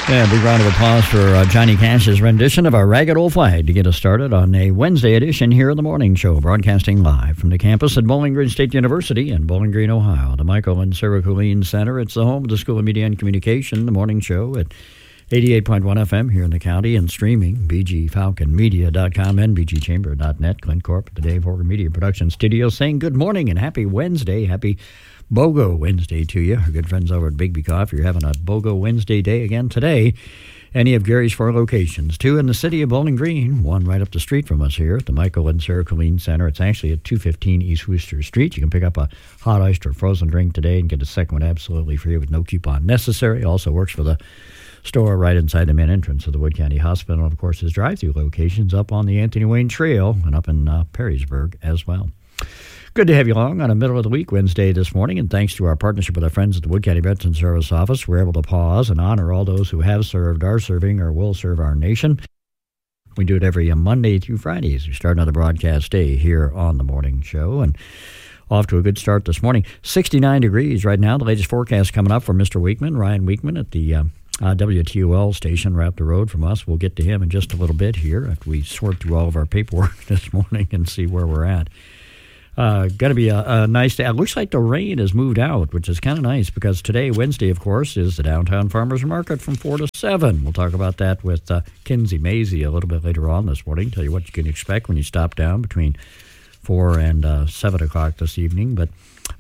Yeah, big round of applause for Johnny Cash's rendition of our Ragged Old Flag to get us started on a Wednesday edition here in the Morning Show, broadcasting live from the campus at Bowling Green State University in Bowling Green, Ohio. The Michael and Sarah Colleen Center. It's the home of the School of Media and Communication, the Morning Show at 88.1 FM here in the county and streaming, bgfalconmedia.com and bgchamber.net. Glenn Corp at the Dave Horgan Media Production Studio saying good morning and happy Wednesday. Happy BOGO Wednesday to you. Our good friends over at Bigby Coffee are having a BOGO Wednesday day again today. Any of Gary's 4 locations, 2 in the city of Bowling Green, 1 right up the street from us here at the Michael and Sarah Colleen Center. It's actually at 215 East Wooster Street. You can pick up a hot iced or frozen drink today and get a second one absolutely free with no coupon necessary. Also works for the store right inside the main entrance of the Wood County Hospital. And, of course, his drive-through locations up on the Anthony Wayne Trail and up in Perrysburg as well. Good to have you along on a middle of the week Wednesday this morning, and thanks to our partnership with our friends at the Wood County Veteran Service Office, we're able to pause and honor all those who have served, are serving, or will serve our nation. We do it every Monday through Friday as we start another broadcast day here on the Morning Show, and off to a good start this morning. 69 degrees right now. The latest forecast coming up from Mr. Weekman, Ryan Weekman at the WTOL station right up the road from us. We'll get to him in just a little bit here after we sort through all of our paperwork this morning and see where we're at. Going to be a nice day. It looks like the rain has moved out, which is kind of nice because today, Wednesday, of course, is the Downtown Farmers Market from 4 to 7. We'll talk about that with Kinsey Maisie a little bit later on this morning, tell you what you can expect when you stop down between 4 and 7 o'clock this evening. But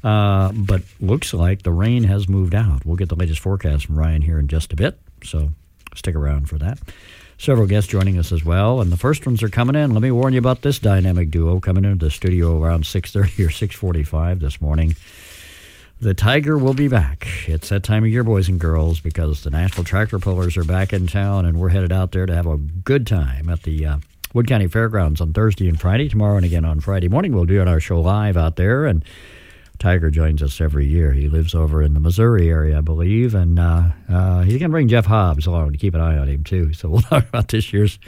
looks like the rain has moved out. We'll get the latest forecast from Ryan here in just a bit, so stick around for that. Several guests joining us as well, and the first ones are coming in. Let me warn you about this dynamic duo coming into the studio around 6:30 or 6:45 this morning. The Tiger will be back. It's that time of year, boys and girls, because the National Tractor Pullers are back in town, and we're headed out there to have a good time at the Wood County Fairgrounds on Thursday and Friday. Tomorrow and again on Friday morning, we'll do our show live out there, and Tiger joins us every year. He lives over in the Missouri area, I believe, and he's going to bring Jeff Hobbs along to keep an eye on him, too. So we'll talk about this year's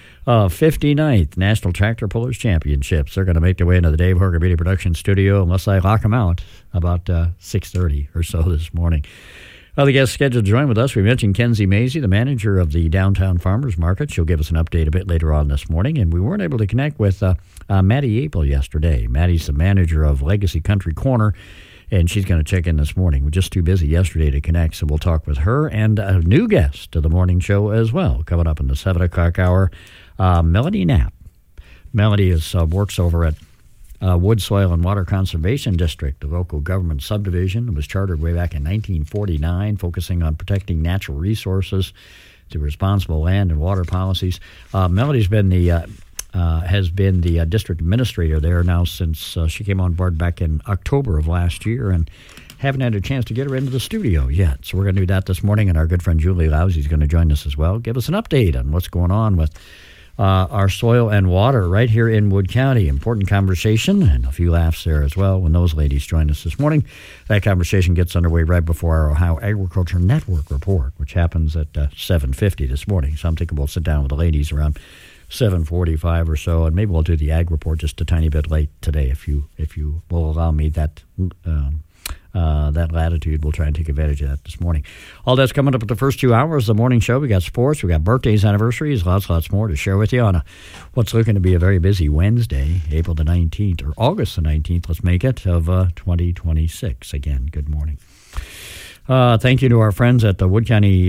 59th National Tractor Pullers Championships. They're going to make their way into the Dave Horgan Media Production Studio, unless I lock them out, about 6:30 or so this morning. Other guests scheduled to join with us. We mentioned Kinsey Maisie, the manager of the Downtown Farmers Market. She'll give us an update a bit later on this morning. And we weren't able to connect with Maddie April yesterday. Maddie's the manager of Legacy Country Corner, and she's going to check in this morning. We're just too busy yesterday to connect, so we'll talk with her and a new guest to the morning show as well, coming up in the 7 o'clock hour, Melody Knapp. Melody works over at Wood Soil and Water Conservation District, the local government subdivision. It was chartered way back in 1949, focusing on protecting natural resources through responsible land and water policies. Melody's been has been the district administrator there now since she came on board back in October of last year, and haven't had a chance to get her into the studio yet. So we're going to do that this morning, and our good friend Julie Lousy is going to join us as well, give us an update on what's going on with our soil and water right here in Wood County. Important conversation and a few laughs there as well when those ladies join us this morning. That conversation gets underway right before our Ohio Agriculture Network report, which happens at 7:50 this morning. So I'm thinking we'll sit down with the ladies around 7:45 or so, and maybe we'll do the ag report just a tiny bit late today if you will allow me that latitude. We'll try and take advantage of that this morning. All that's coming up at the first 2 hours of the morning show. We got sports, we got birthdays, anniversaries, lots more to share with you on what's looking to be a very busy Wednesday, April the 19th, or August the 19th, let's make it, of 2026. Again, good morning. Thank you to our friends at the Wood County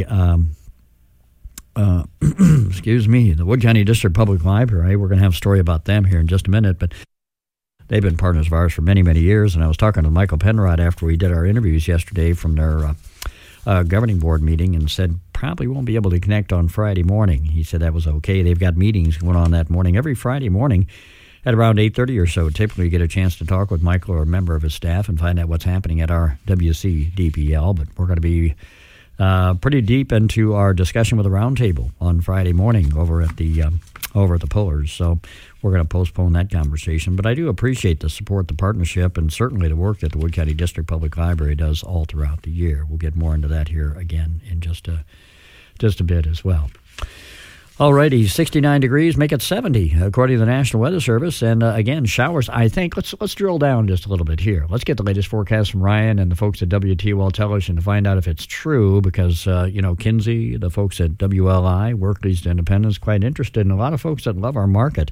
the Wood County District Public Library. We're going to have a story about them here in just a minute, but they've been partners of ours for many, many years, and I was talking to Michael Penrod after we did our interviews yesterday from their governing board meeting and said probably won't be able to connect on Friday morning. He said that was okay. They've got meetings going on that morning. Every Friday morning at around 8:30 or so, typically you get a chance to talk with Michael or a member of his staff and find out what's happening at our WCDPL, but we're going to be pretty deep into our discussion with the roundtable on Friday morning over at the Pullers. So we're going to postpone that conversation. But I do appreciate the support, the partnership, and certainly the work that the Wood County District Public Library does all throughout the year. We'll get more into that here again in just a bit as well. Alrighty, 69 degrees, make it 70, according to the National Weather Service. And again, showers, I think. Let's drill down just a little bit here. Let's get the latest forecast from Ryan and the folks at WTOL Television to find out if it's true, because, Kinsey, the folks at WLI, Workley's Independence, quite interested, and a lot of folks that love our market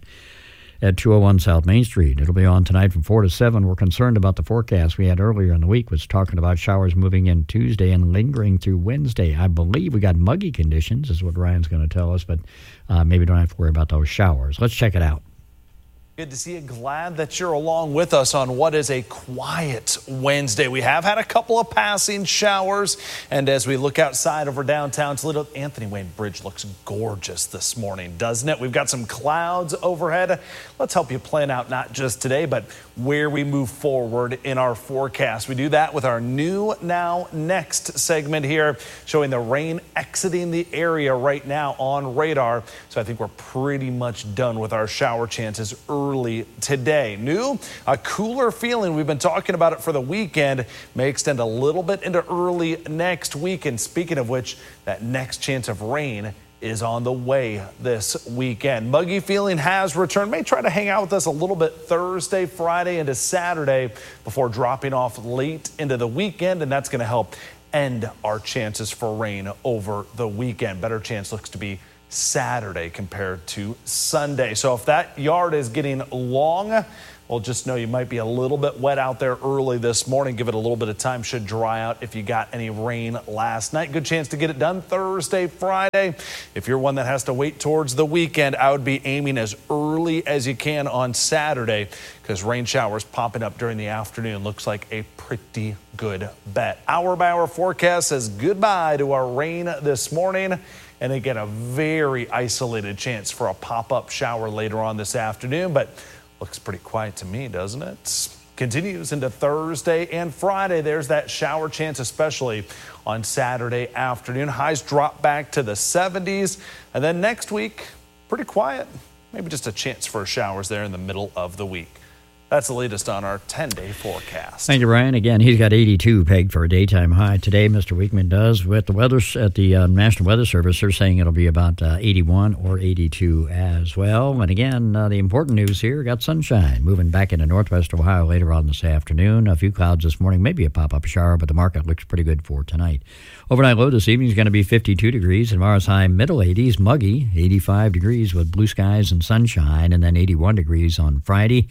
at 201 South Main Street. It'll be on tonight from 4 to 7. We're concerned about the forecast we had earlier in the week, was talking about showers moving in Tuesday and lingering through Wednesday. I believe we got muggy conditions, is what Ryan's going to tell us, but maybe don't have to worry about those showers. Let's check it out. Good to see you. Glad that you're along with us on what is a quiet Wednesday. We have had a couple of passing showers, and as we look outside over downtown Toledo, Anthony Wayne Bridge looks gorgeous this morning, doesn't it? We've got some clouds overhead. Let's help you plan out not just today, but where we move forward in our forecast. We do that with our new Now Next segment here, showing the rain exiting the area right now on radar. So I think we're pretty much done with our shower chances early today. New, a cooler feeling. We've been talking about it for the weekend. May extend a little bit into early next week. And speaking of which, that next chance of rain is on the way this weekend. Muggy feeling has returned. May try to hang out with us a little bit Thursday, Friday, into Saturday before dropping off late into the weekend, and that's going to help end our chances for rain over the weekend. Better chance looks to be Saturday compared to Sunday. So if that yard is getting long, well, just know you might be a little bit wet out there early this morning. Give it a little bit of time. Should dry out if you got any rain last night. Good chance to get it done Thursday, Friday. If you're one that has to wait towards the weekend, I would be aiming as early as you can on Saturday, because rain showers popping up during the afternoon looks like a pretty good bet. Hour by hour forecast says goodbye to our rain this morning. And again, a very isolated chance for a pop-up shower later on this afternoon, but looks pretty quiet to me, doesn't it? Continues into Thursday and Friday. There's that shower chance, especially on Saturday afternoon. Highs drop back to the 70s. And then next week, pretty quiet. Maybe just a chance for showers there in the middle of the week. That's the latest on our 10-day forecast. Thank you, Ryan. Again, he's got 82 pegged for a daytime high today. Mr. Weekman does. With the weather at the National Weather Service, they're saying it'll be about 81 or 82 as well. And again, the important news here, got sunshine moving back into northwest Ohio later on this afternoon. A few clouds this morning, maybe a pop-up shower, but the market looks pretty good for tonight. Overnight low this evening is going to be 52 degrees. Tomorrow's high, middle 80s, muggy, 85 degrees with blue skies and sunshine, and then 81 degrees on Friday.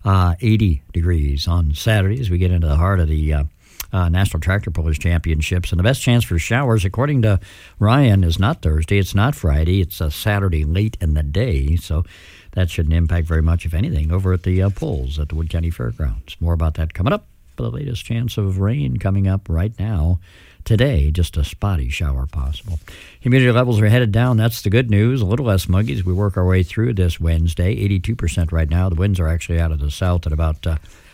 80 degrees on Saturday as we get into the heart of the National Tractor Pullers Championships. And the best chance for showers, according to Ryan, is not Thursday, it's not Friday, it's a Saturday late in the day. So that shouldn't impact very much, if anything, over at the polls at the Wood County Fairgrounds. More about that coming up. The latest chance of rain coming up right now. Today, just a spotty shower possible. Humidity levels are headed down. That's the good news. A little less muggy as we work our way through this Wednesday. 82% right now. The winds are actually out of the south at about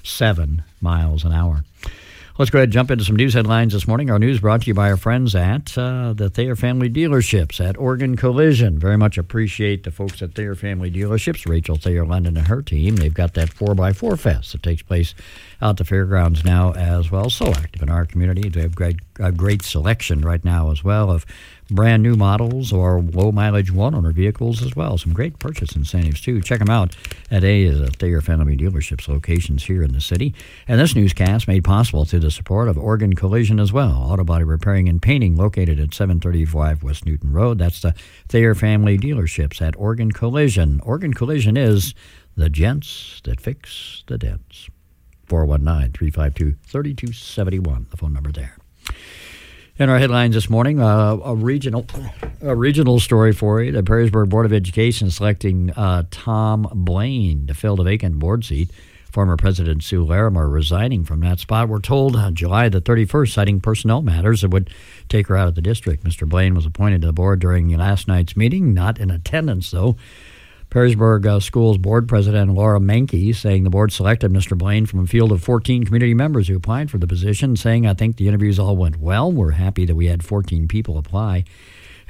7 miles an hour. Let's go ahead and jump into some news headlines this morning. Our news brought to you by our friends at the Thayer Family Dealerships at Oregon Collision. Very much appreciate the folks at Thayer Family Dealerships, Rachel Thayer London and her team. They've got that 4x4 Fest that takes place out the fairgrounds now as well. So active in our community. They have a great selection right now as well of brand new models or low mileage one-owner vehicles as well. Some great purchase incentives too. Check them out at Thayer Family Dealerships locations here in the city. And this newscast made possible through the support of Oregon Collision as well. Auto body repairing and painting located at 735 West Newton Road. That's the Thayer Family Dealerships at Oregon Collision. Oregon Collision is the gents that fix the dents. 419-352-3271, the phone number there. In our headlines this morning, a regional story for you. The Perrysburg Board of Education selecting Tom Blaine to fill the vacant board seat. Former President Sue Larimer resigning from that spot. We're told on July the 31st, citing personnel matters that would take her out of the district. Mr. Blaine was appointed to the board during last night's meeting, not in attendance, though. Perrysburg Schools Board President Laura Mankey saying the board selected Mr. Blaine from a field of 14 community members who applied for the position, saying, I think the interviews all went well. We're happy that we had 14 people apply.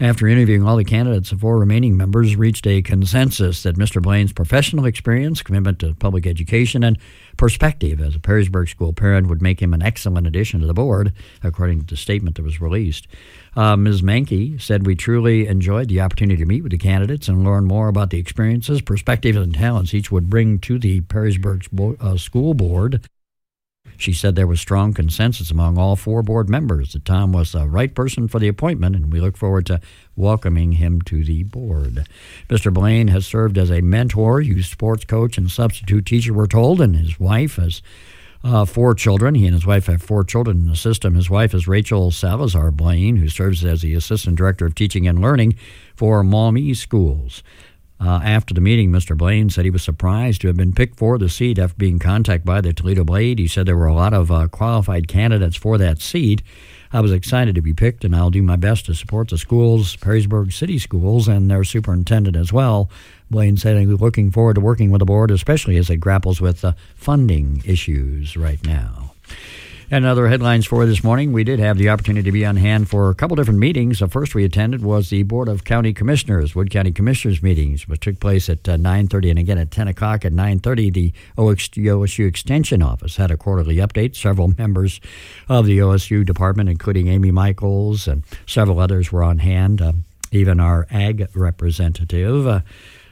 After interviewing all the candidates, the 4 remaining members reached a consensus that Mr. Blaine's professional experience, commitment to public education, and perspective as a Perrysburg school parent would make him an excellent addition to the board, according to the statement that was released. Ms. Mankey said, "We truly enjoyed the opportunity to meet with the candidates and learn more about the experiences, perspectives, and talents each would bring to the Perrysburg School Board." She said there was strong consensus among all 4 board members that Tom was the right person for the appointment, and we look forward to welcoming him to the board. Mr. Blaine has served as a mentor, youth sports coach, and substitute teacher, we're told, and his wife has 4 children. He and his wife have 4 children in the system. His wife is Rachel Salazar Blaine, who serves as the Assistant Director of Teaching and Learning for Maumee Schools. After the meeting, Mr. Blaine said he was surprised to have been picked for the seat after being contacted by the Toledo Blade. He said there were a lot of qualified candidates for that seat. I was excited to be picked, and I'll do my best to support the schools, Perrysburg City Schools, and their superintendent as well. Blaine said he was looking forward to working with the board, especially as it grapples with funding issues right now. And other headlines for this morning, we did have the opportunity to be on hand for a couple different meetings. The first we attended was the Board of County Commissioners, Wood County Commissioners meetings, which took place at 9:30 and again at 10 o'clock at 9:30. The OSU Extension Office had a quarterly update. Several members of the OSU department, including Amy Michaels and several others, were on hand. Even our ag representative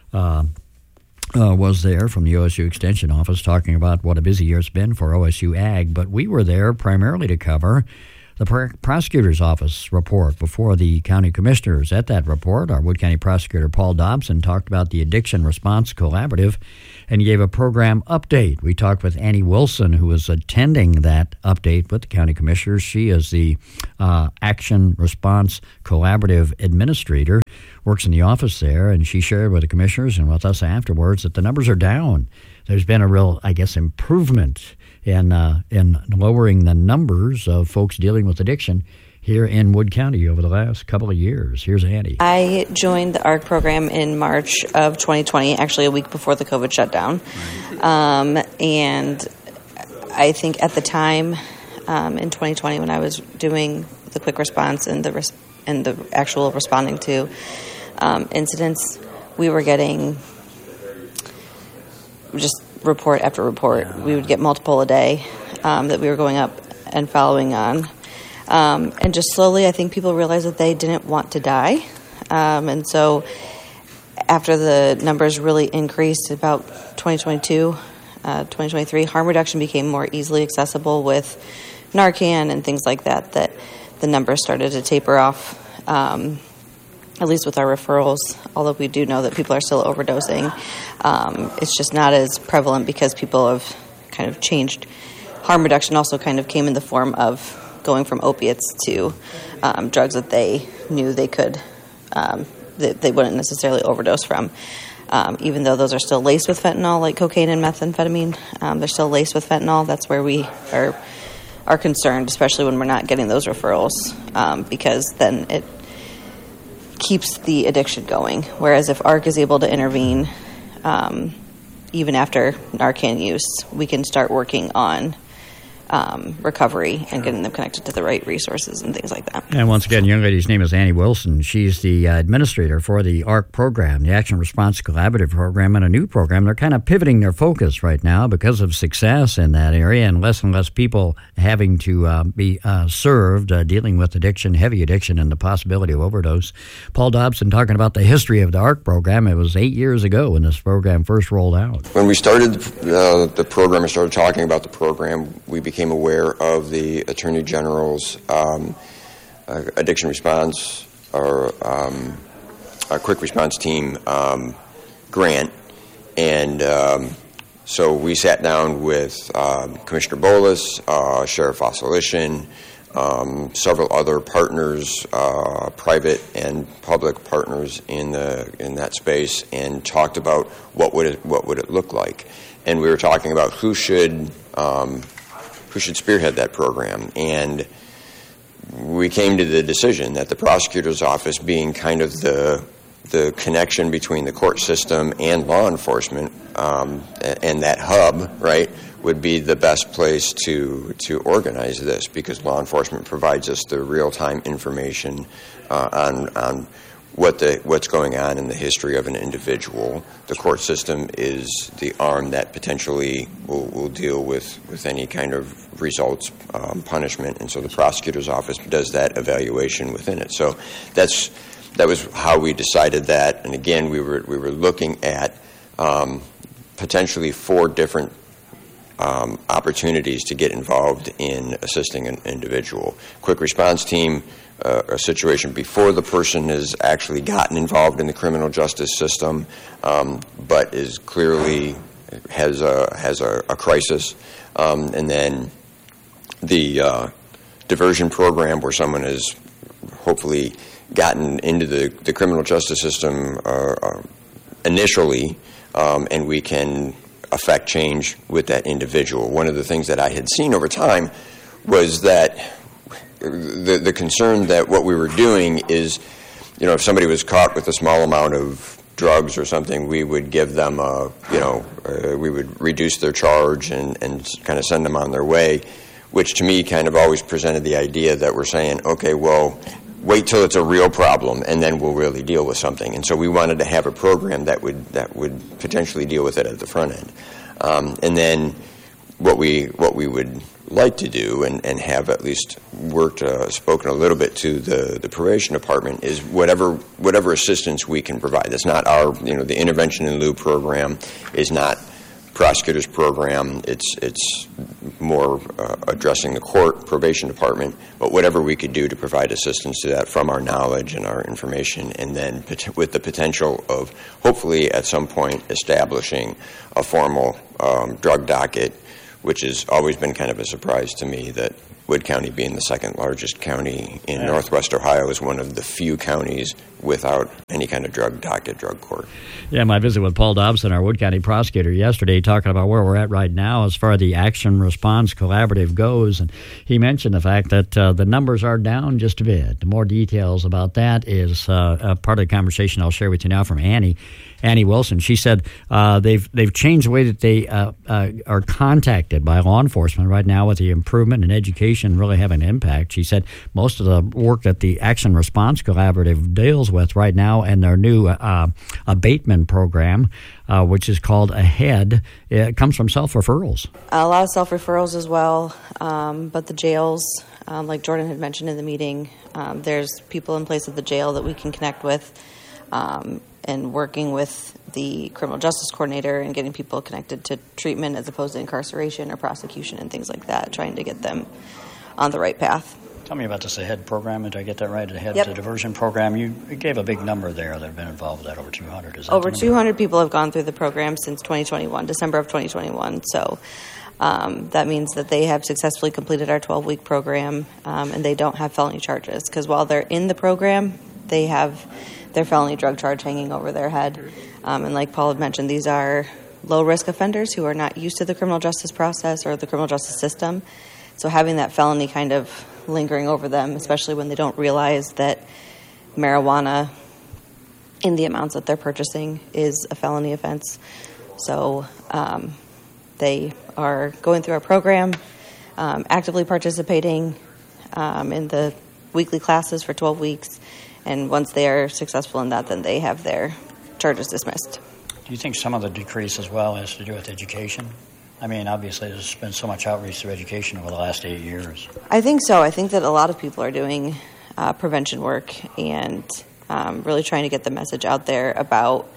was there from the OSU Extension Office talking about what a busy year it's been for OSU Ag, but we were there primarily to cover the prosecutor's office report before the county commissioners. At that report, our Wood County prosecutor Paul Dobson talked about the Addiction Response Collaborative and gave a program update. We talked with Annie Wilson, who was attending that update with the county commissioners. She is the Action Response Collaborative administrator, works in the office there, and she shared with the commissioners and with us afterwards that the numbers are down. There's been a real, improvement in lowering the numbers of folks dealing with addiction here in Wood County over the last couple of years. Here's Andy. I joined the ARC program in March of 2020, actually a week before the COVID shutdown. And I think at the time in 2020 when I was doing the quick response and the actual responding to incidents, we were getting just report after report. We would get multiple a day that we were going up and following on. And just slowly, I think people realized that they didn't want to die. And so after the numbers really increased about 2022, 2023, harm reduction became more easily accessible with Narcan and things like that, that the numbers started to taper off, at least with our referrals, although we do know that people are still overdosing. It's just not as prevalent because people have kind of changed. Harm reduction also kind of came in the form of going from opiates to drugs that they knew they could, that they wouldn't necessarily overdose from. Even though those are still laced with fentanyl, like cocaine and methamphetamine, they're still laced with fentanyl. That's where we are concerned, especially when we're not getting those referrals, because then it keeps the addiction going. Whereas if ARC is able to intervene, even after Narcan use, we can start working on recovery and getting them connected to the right resources and things like that. And once again, young lady's name is Annie Wilson. She's the administrator for the ARC program, the Action Response Collaborative program, and a new program. They're kind of pivoting their focus right now because of success in that area and less people having to be served dealing with addiction, heavy addiction, and the possibility of overdose. Paul Dobson talking about the history of the ARC program. It was 8 years ago when this program first rolled out. When we started the program and started talking about the program, we became aware of the Attorney General's addiction response or a quick response team grant, and so we sat down with Commissioner Bolus, Sheriff Ossolishin, several other partners, private and public partners in that space, and talked about what would it look like, and we were talking about who should spearhead that program. And we came to the decision that the prosecutor's office, being kind of the connection between the court system and law enforcement, and that hub, right, would be the best place to organize this, because law enforcement provides us the real-time information on what's going on in the history of an individual. The court system is the arm that potentially will deal with any kind of results, punishment, and so the prosecutor's office does that evaluation within it. So that was how we decided that. And again, we were looking at potentially 4 different opportunities to get involved in assisting an individual. Quick response team, a situation before the person has actually gotten involved in the criminal justice system, but is clearly has a crisis, and then the diversion program, where someone has hopefully gotten into the criminal justice system initially, and we can affect change with that individual. One of the things that I had seen over time was that the concern that what we were doing is, if somebody was caught with a small amount of drugs or something, we would give them we would reduce their charge and kind of send them on their way, which to me kind of always presented the idea that we're saying, okay, well, wait till it's a real problem and then we'll really deal with something. And so we wanted to have a program that would potentially deal with it at the front end. And then what we would like to do and have at least spoken a little bit to the probation department is whatever assistance we can provide. That's not our, the intervention in lieu program is not prosecutor's program. It's more addressing the court probation department, but whatever we could do to provide assistance to that from our knowledge and our information, and then with the potential of hopefully at some point establishing a formal drug docket, which has always been kind of a surprise to me that Wood County, being the second largest county in Northwest Ohio, is one of the few counties without any kind of drug docket, drug court. Yeah, my visit with Paul Dobson, our Wood County prosecutor, yesterday, talking about where we're at right now as far as the Action Response Collaborative goes, and he mentioned the fact that the numbers are down just a bit. More details about that is a part of the conversation I'll share with you now from Annie Wilson. She said they've changed the way that they are contacted by law enforcement right now, with the improvement in education really having an impact. She said most of the work that the Action Response Collaborative deals with right now and their new abatement program, which is called AHEAD, it comes from self-referrals. A lot of self-referrals as well, but the jails, like Jordan had mentioned in the meeting, there's people in place at the jail that we can connect with, and working with the criminal justice coordinator and getting people connected to treatment as opposed to incarceration or prosecution and things like that, trying to get them on the right path. Tell me about this AHEAD program. Did I get that right? AHEAD, yep. The diversion program. You gave a big number there that have been involved with that, over 200. Is that over 200 people have gone through the program since 2021, December of 2021. So that means that they have successfully completed our 12-week program, and they don't have felony charges, because while they're in the program, they have their felony drug charge hanging over their head. And like Paul had mentioned, these are low-risk offenders who are not used to the criminal justice process or the criminal justice system. So having that felony kind of lingering over them, especially when they don't realize that marijuana in the amounts that they're purchasing is a felony offense. So they are going through our program, actively participating in the weekly classes for 12 weeks. And once they are successful in that, then they have their charges dismissed. Do you think some of the decrease as well has to do with education? I mean, obviously, there's been so much outreach through education over the last 8 years. I think so. I think that a lot of people are doing prevention work and really trying to get the message out there about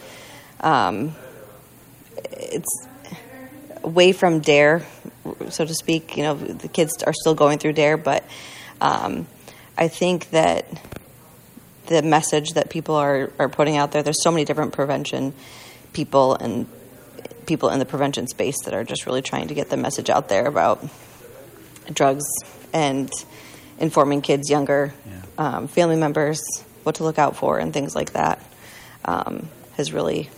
it's away from DARE, so to speak. The kids are still going through DARE, but I think that the message that people are putting out there's so many different prevention people and people in the prevention space that are just really trying to get the message out there about drugs and informing kids younger, family members, what to look out for and things like that, has really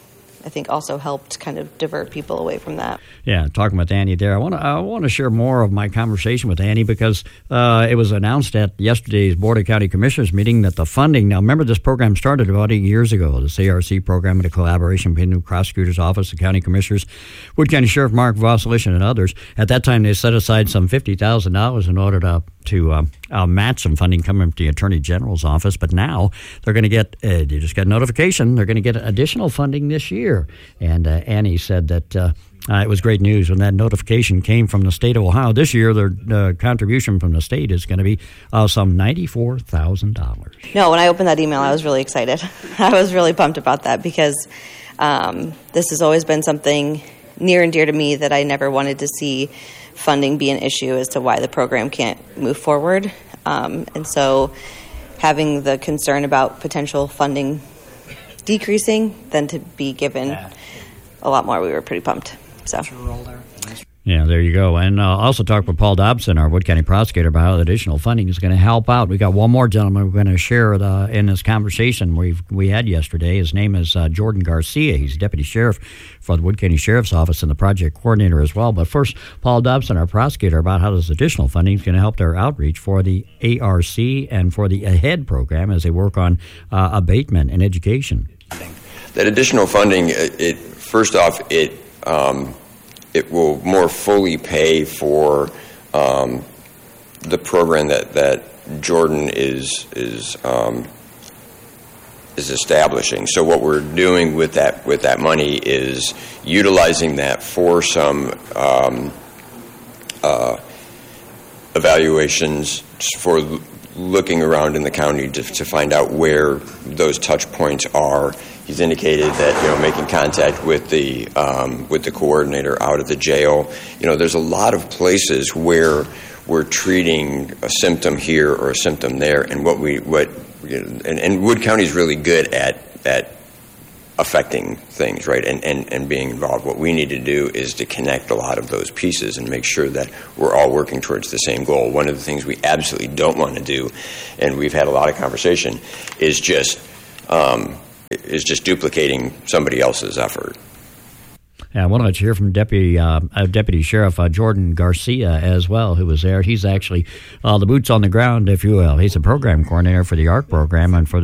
I think also helped kind of divert people away from that. Yeah, talking with Annie there. I want to share more of my conversation with Annie because it was announced at yesterday's Board of County Commissioners meeting that the funding, now remember this program started about 8 years ago, the CRC program in a collaboration between the Prosecutor's Office, the County Commissioners, Wood County Sheriff Mark Vosselich, and others. At that time, they set aside some $50,000 in order to match some funding coming from the Attorney General's office. But now they're going to get, they just got notification, they're going to get additional funding this year. And Annie said that it was great news when that notification came from the state of Ohio. This year, their contribution from the state is going to be some $94,000. No, when I opened that email, I was really excited. I was really pumped about that because this has always been something near and dear to me that I never wanted to see funding be an issue as to why the program can't move forward. And so having the concern about potential funding decreasing than to be given a lot more, we were pretty pumped. So. Yeah, there you go. And also talk with Paul Dobson, our Wood County prosecutor, about how the additional funding is going to help out. We got one more gentleman we're going to share in this conversation we had yesterday. His name is Jordan Garcia. He's deputy sheriff for the Wood County Sheriff's Office and the project coordinator as well. But first, Paul Dobson, our prosecutor, about how this additional funding is going to help their outreach for the ARC and for the AHEAD program as they work on abatement and education. That additional funding, first off, it will more fully pay for the program that Jordan is establishing. So what we're doing with that money is utilizing that for some evaluations for looking around in the county to find out where those touch points are. He's indicated that making contact with the coordinator out at the jail. There's a lot of places where we're treating a symptom here or a symptom there, and and Wood County is really good at affecting things, right, and being involved. What we need to do is to connect a lot of those pieces and make sure that we're all working towards the same goal. One of the things we absolutely don't want to do, and we've had a lot of conversation, is just duplicating somebody else's effort. Yeah, I want to let you hear from Deputy Sheriff Jordan Garcia as well, who was there. He's actually the boots on the ground, if you will. He's a program coordinator for the ARC program and for